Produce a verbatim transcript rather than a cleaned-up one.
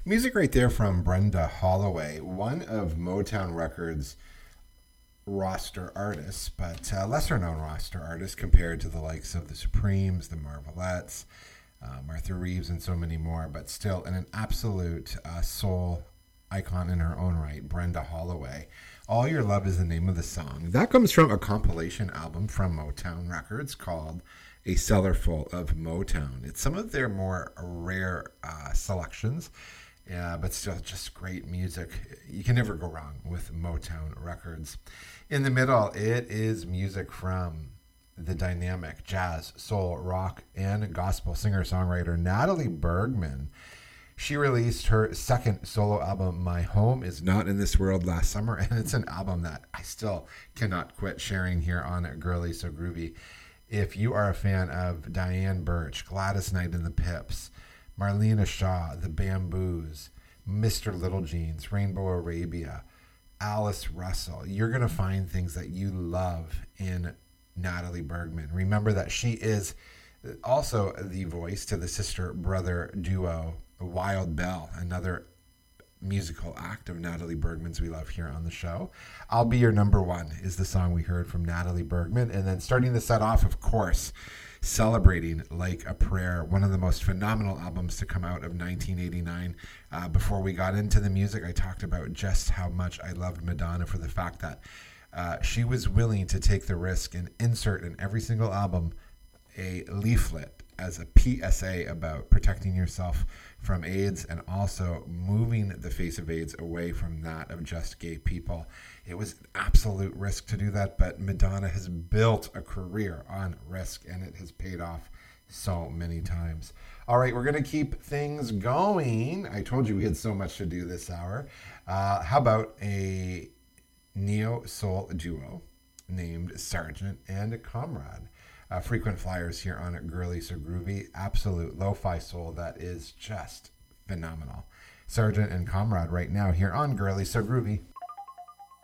Music right there from Brenda Holloway, one of Motown Records' roster artists, but uh, lesser known roster artists compared to the likes of the Supremes, the Marvelettes, uh, Martha Reeves, and so many more, but still an absolute uh, soul icon in her own right, Brenda Holloway. All Your Love is the name of the song. That comes from a compilation album from Motown Records called A Cellar Full of Motown. It's some of their more rare uh, selections, yeah, but still just great music. You can never go wrong with Motown Records. In the middle, it is music from the dynamic jazz, soul, rock, and gospel singer-songwriter Natalie Bergman. She released her second solo album, My Home Is Not in This World, last summer, and it's an album that I still cannot quit sharing here on Girly So Groovy. If you are a fan of Diane Birch, Gladys Knight and the Pips, Marlena Shaw, The Bamboos, Mister Little Jeans, Rainbow Arabia, Alice Russell, you're going to find things that you love in Natalie Bergman. Remember that she is also the voice to the sister-brother duo Wild Bell, another musical act of Natalie Bergman's we love here on the show. I'll Be Your Number One is the song we heard from Natalie Bergman. And then starting the set off, of course, Celebrating Like a Prayer, one of the most phenomenal albums to come out of nineteen eighty-nine. Uh, before we got into the music, I talked about just how much I loved Madonna for the fact that uh, she was willing to take the risk and insert in every single album a leaflet as a P S A about protecting yourself from AIDS and also moving the face of AIDS away from that of just gay people. It was an absolute risk to do that, but Madonna has built a career on risk, and it has paid off so many times. All right, we're going to keep things going. I told you we had so much to do this hour. Uh, how about a neo-soul duo named Sergeant and Comrade? Uh, frequent flyers here on Girly So Groovy. Absolute lo-fi soul that is just phenomenal. Sergeant and Comrade right now here on Girly So Groovy.